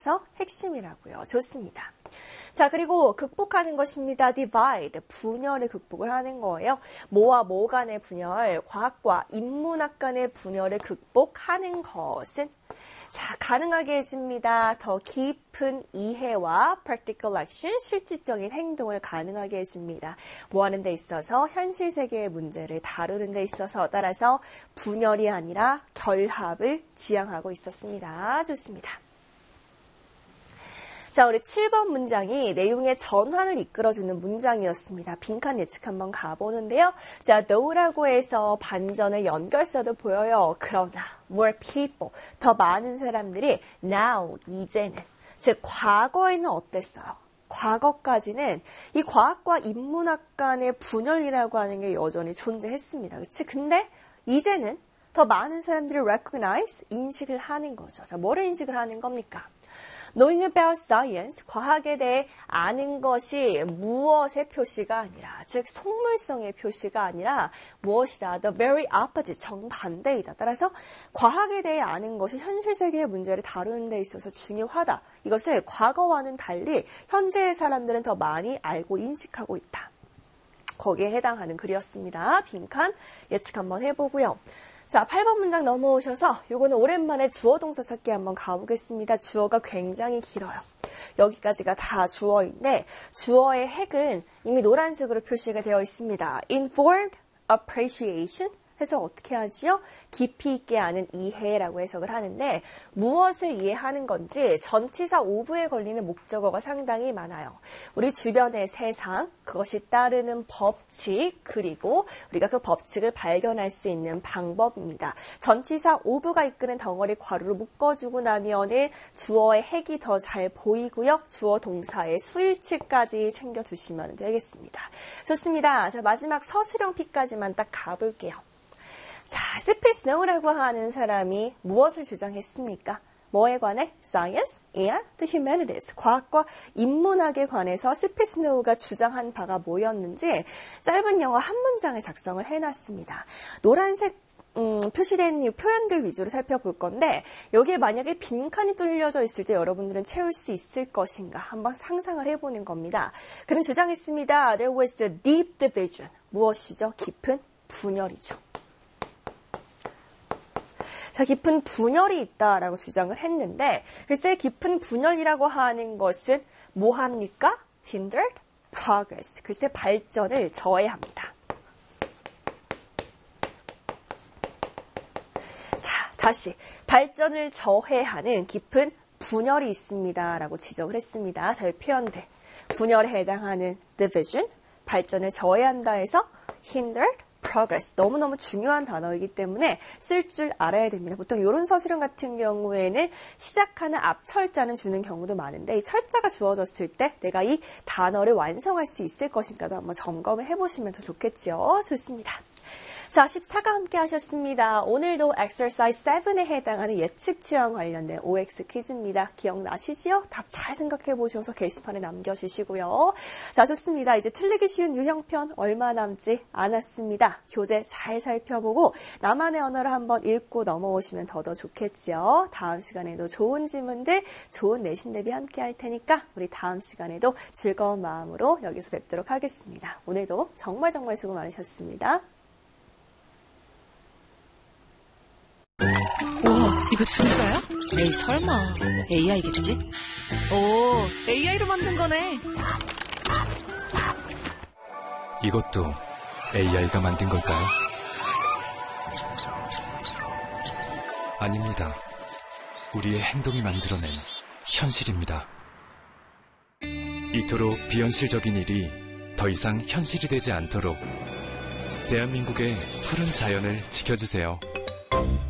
핵심이라고요. 좋습니다. 자, 그리고 극복하는 것입니다. divide, 분열을 극복을 하는 거예요. 뭐와 뭐 간의 분열, 과학과 인문학 간의 분열을 극복하는 것은 자, 가능하게 해줍니다. 더 깊은 이해와 practical action, 실질적인 행동을 가능하게 해줍니다. 뭐 하는 데 있어서 현실 세계의 문제를 다루는 데 있어서 따라서 분열이 아니라 결합을 지향하고 있었습니다. 좋습니다. 자, 우리 7번 문장이 내용의 전환을 이끌어주는 문장이었습니다. 빈칸 예측 한번 가보는데요. 자, though라고 해서 반전의 연결사도 보여요. 그러나 more people, 더 많은 사람들이 now, 이제는, 즉 과거에는 어땠어요? 과거까지는 이 과학과 인문학 간의 분열이라고 하는 게 여전히 존재했습니다. 그치? 근데 이제는 더 많은 사람들이 recognize, 인식을 하는 거죠. 자, 뭐를 인식을 하는 겁니까? Knowing about science, 과학에 대해 아는 것이 무엇의 표시가 아니라, 즉 속물성의 표시가 아니라 무엇이다. The very opposite, 정반대이다. 따라서 과학에 대해 아는 것이 현실 세계의 문제를 다루는 데 있어서 중요하다. 이것을 과거와는 달리 현재의 사람들은 더 많이 알고 인식하고 있다. 거기에 해당하는 글이었습니다. 빈칸 예측 한번 해보고요. 자, 8번 문장 넘어오셔서 요거는 오랜만에 주어 동사 찾기 한번 가보겠습니다. 주어가 굉장히 길어요. 여기까지가 다 주어인데 주어의 핵은 이미 노란색으로 표시가 되어 있습니다. Informed appreciation 해서 어떻게 하지요? 깊이 있게 아는 이해라고 해석을 하는데 무엇을 이해하는 건지 전치사 오브에 걸리는 목적어가 상당히 많아요. 우리 주변의 세상, 그것이 따르는 법칙, 그리고 우리가 그 법칙을 발견할 수 있는 방법입니다. 전치사 오브가 이끄는 덩어리 괄호로 묶어주고 나면은 주어의 핵이 더 잘 보이고요. 주어 동사의 수일치까지 챙겨주시면 되겠습니다. 좋습니다. 자, 마지막 서술형 P까지만 딱 가볼게요. 자, 스피스 노우라고 하는 사람이 무엇을 주장했습니까? 뭐에 관해? Science and the Humanities. 과학과 인문학에 관해서 스피스 노우가 주장한 바가 뭐였는지 짧은 영어 한 문장을 작성을 해놨습니다. 노란색 표시된 이 표현들 위주로 살펴볼 건데 여기에 만약에 빈칸이 뚫려져 있을 때 여러분들은 채울 수 있을 것인가 한번 상상을 해보는 겁니다. 그는 주장했습니다. There was a deep division. 무엇이죠? 깊은 분열이죠. 자, 깊은 분열이 있다라고 주장을 했는데 글쎄 깊은 분열이라고 하는 것은 뭐 합니까? hindered progress. 글쎄 발전을 저해합니다. 자, 다시 발전을 저해하는 깊은 분열이 있습니다. 라고 지적을 했습니다. 자, 이 표현들. 분열에 해당하는 division, 발전을 저해한다 해서 hindered progress. 너무너무 중요한 단어이기 때문에 쓸 줄 알아야 됩니다. 보통 이런 서술형 같은 경우에는 시작하는 앞 철자는 주는 경우도 많은데 이 철자가 주어졌을 때 내가 이 단어를 완성할 수 있을 것인가도 한번 점검을 해보시면 더 좋겠죠. 좋습니다. 자, 14가 함께 하셨습니다. 오늘도 exercise 7에 해당하는 예측 지형 관련된 OX 퀴즈입니다. 기억나시지요? 답 잘 생각해 보셔서 게시판에 남겨주시고요. 자, 좋습니다. 이제 틀리기 쉬운 유형편 얼마 남지 않았습니다. 교재 잘 살펴보고 나만의 언어를 한번 읽고 넘어오시면 더 좋겠지요. 다음 시간에도 좋은 지문들, 좋은 내신 대비 함께 할 테니까 우리 다음 시간에도 즐거운 마음으로 여기서 뵙도록 하겠습니다. 오늘도 정말 수고 많으셨습니다. 우와, 이거 진짜야? 에이, 설마. AI겠지? 오, AI로 만든 거네. 이것도 AI가 만든 걸까요? 아닙니다. 우리의 행동이 만들어낸 현실입니다. 이토록 비현실적인 일이 더 이상 현실이 되지 않도록 대한민국의 푸른 자연을 지켜주세요.